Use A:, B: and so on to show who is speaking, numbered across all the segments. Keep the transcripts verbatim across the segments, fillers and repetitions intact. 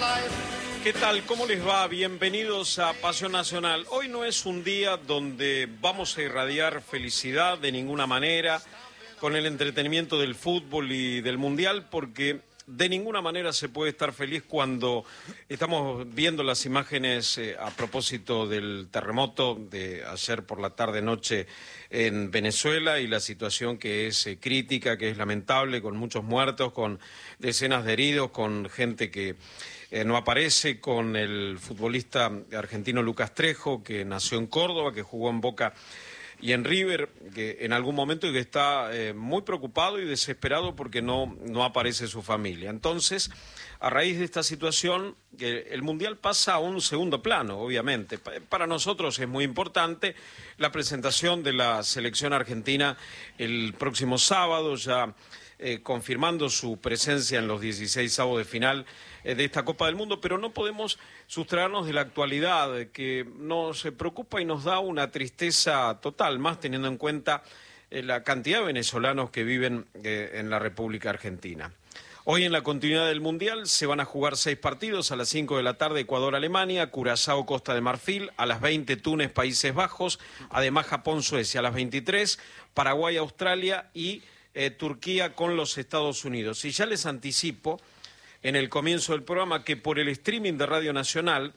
A: ¿Qué tal? ¿Cómo les va? Bienvenidos a Pasión Nacional. Hoy no es un día donde vamos a irradiar felicidad de ninguna manera con el entretenimiento del fútbol y del mundial, porque de ninguna manera se puede estar feliz cuando estamos viendo las imágenes eh, a propósito del terremoto de ayer por la tarde-noche en Venezuela y la situación que es eh, crítica, que es lamentable, con muchos muertos, con decenas de heridos, con gente que Eh, no aparece, con el futbolista argentino Lucas Trejo, que nació en Córdoba, que jugó en Boca y en River, que en algún momento y que está eh, muy preocupado y desesperado porque no, no aparece su familia. Entonces, a raíz de esta situación, eh, el Mundial pasa a un segundo plano, obviamente. Para nosotros es muy importante la presentación de la selección argentina el próximo sábado, ya Eh, confirmando su presencia en los dieciseisavos de final eh, de esta Copa del Mundo, pero no podemos sustraernos de la actualidad, eh, que nos preocupa y nos da una tristeza total, más teniendo en cuenta eh, la cantidad de venezolanos que viven eh, en la República Argentina. Hoy en la continuidad del Mundial se van a jugar seis partidos: a las cinco de la tarde Ecuador-Alemania, Curazao-Costa de Marfil, a las veinte Túnez-Países Bajos, además Japón-Suecia, a las veintitrés Paraguay-Australia y Eh, Turquía con los Estados Unidos. Y ya les anticipo en el comienzo del programa que por el streaming de Radio Nacional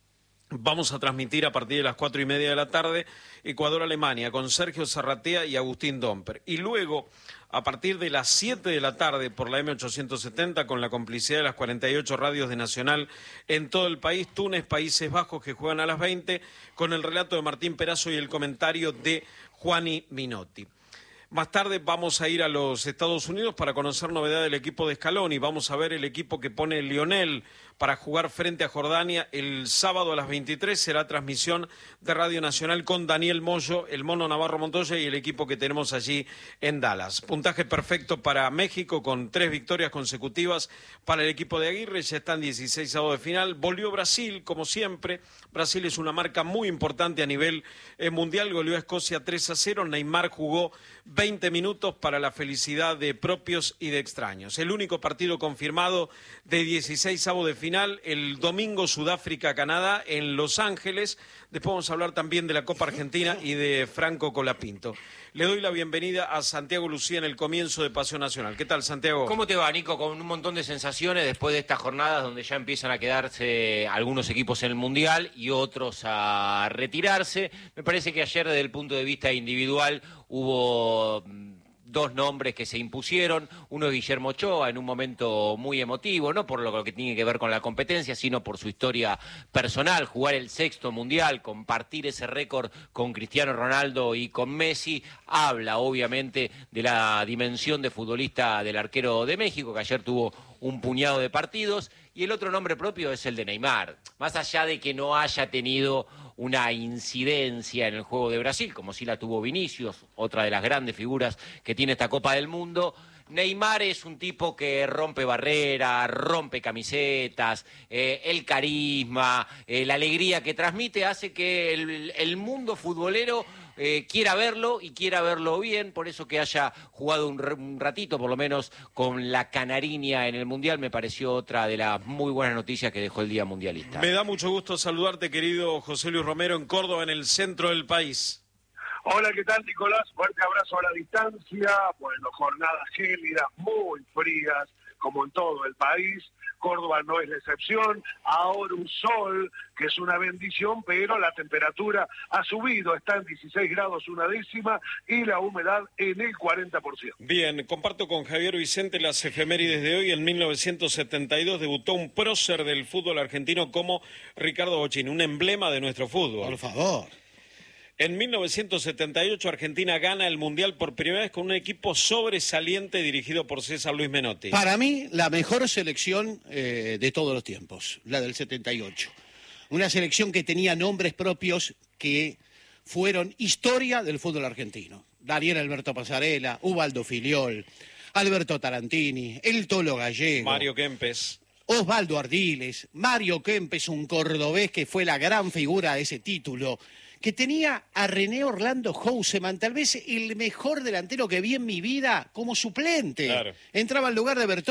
A: vamos a transmitir a partir de las cuatro y media de la tarde Ecuador-Alemania con Sergio Zarratea y Agustín Domper. Y luego, a partir de las siete de la tarde por la eme ochocientos setenta, con la complicidad de las cuarenta y ocho radios de Nacional en todo el país, Túnez, Países Bajos, que juegan a las veinte, con el relato de Martín Perazo y el comentario de Juani Minotti. Más tarde vamos a ir a los Estados Unidos para conocer novedad del equipo de Scaloni. Vamos a ver el equipo que pone Lionel para jugar frente a Jordania el sábado a las veintitrés. Será transmisión de Radio Nacional con Daniel Moyo, el Mono Navarro Montoya y el equipo que tenemos allí en Dallas. Puntaje perfecto para México con tres victorias consecutivas para el equipo de Aguirre. Ya están dieciseisavos de final. Volvió Brasil, como siempre. Brasil es una marca muy importante a nivel eh, mundial. Goleó a Escocia tres a cero. Neymar jugó veinte minutos para la felicidad de propios y de extraños. El único partido confirmado de dieciseisavos de final, el domingo Sudáfrica-Canadá en Los Ángeles. Después vamos a hablar también de la Copa Argentina y de Franco Colapinto. Le doy la bienvenida a Santiago Lucía en el comienzo de Pasión Nacional. ¿Qué tal, Santiago?
B: ¿Cómo te va, Nico? Con un montón de sensaciones después de estas jornadas donde ya empiezan a quedarse algunos equipos en el Mundial y otros a retirarse. Me parece que ayer, desde el punto de vista individual, hubo dos nombres que se impusieron. Uno es Guillermo Ochoa, en un momento muy emotivo, no por lo que tiene que ver con la competencia, sino por su historia personal, jugar el sexto mundial, compartir ese récord con Cristiano Ronaldo y con Messi, habla obviamente de la dimensión de futbolista del arquero de México, que ayer tuvo un puñado de partidos. Y el otro nombre propio es el de Neymar. Más allá de que no haya tenido una incidencia en el juego de Brasil, como sí la tuvo Vinicius, otra de las grandes figuras que tiene esta Copa del Mundo, Neymar es un tipo que rompe barreras, rompe camisetas, eh, el carisma, eh, la alegría que transmite hace que el, el mundo futbolero eh, quiera verlo y quiera verlo bien. Por eso que haya jugado un, un ratito, por lo menos, con la Canariña en el Mundial, me pareció otra de las muy buenas noticias que dejó el Día Mundialista.
A: Me da mucho gusto saludarte, querido José Luis Romero, en Córdoba, en el centro del país.
C: Hola, ¿qué tal, Nicolás? Fuerte abrazo a la distancia. Bueno, jornadas gélidas, muy frías, como en todo el país. Córdoba no es la excepción. Ahora un sol, que es una bendición, pero la temperatura ha subido. Está en dieciséis grados una décima y la humedad en el cuarenta por ciento.
A: Bien, comparto con Javier Vicente las efemérides de hoy. En mil novecientos setenta y dos debutó un prócer del fútbol argentino como Ricardo Bocchini, un emblema de nuestro fútbol.
D: Por favor.
A: En mil novecientos setenta y ocho Argentina gana el Mundial por primera vez con un equipo sobresaliente dirigido por César Luis Menotti.
D: Para mí, la mejor selección eh, de todos los tiempos, la del setenta y ocho. Una selección que tenía nombres propios que fueron historia del fútbol argentino. Daniel Alberto Pasarela, Ubaldo Filiol, Alberto Tarantini, el Tolo Gallego,
A: Mario Kempes,
D: Osvaldo Ardiles, Mario Kempes, un cordobés que fue la gran figura de ese título, que tenía a René Orlando Houseman, tal vez el mejor delantero que vi en mi vida como suplente.
A: Claro.
D: Entraba al lugar de Bertone.